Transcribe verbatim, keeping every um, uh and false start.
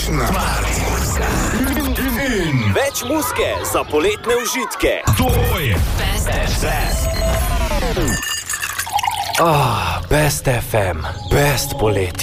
Takšna in Več muzike za poletne užitke. to je Best F M. Ah, Best F M, best poletje.